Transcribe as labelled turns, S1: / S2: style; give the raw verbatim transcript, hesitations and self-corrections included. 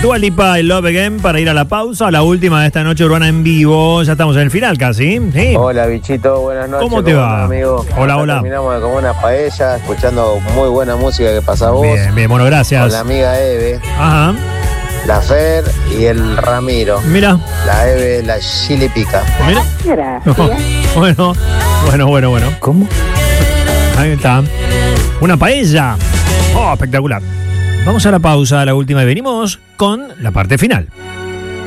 S1: Dua Lipa y Love Again para ir a la pausa, a la última de esta noche urbana en vivo. Ya estamos en el final casi. Sí.
S2: Hola, bichito, buenas noches.
S1: ¿Cómo te va?
S2: Amigo?
S1: Hola,
S2: Acá
S1: hola.
S2: Terminamos de comer una paella, escuchando muy buena música que pasa vos.
S1: Bien, bien, bueno, gracias.
S2: Con la amiga Eve,
S1: Ajá.
S2: la Fer y el Ramiro.
S1: Mira.
S2: La Eve, la Chili Pica.
S1: Mira. Bueno, bueno, bueno, bueno.
S2: ¿Cómo?
S1: Ahí está. Una paella. Oh, espectacular. Vamos a la pausa, a la última, y venimos con la parte final.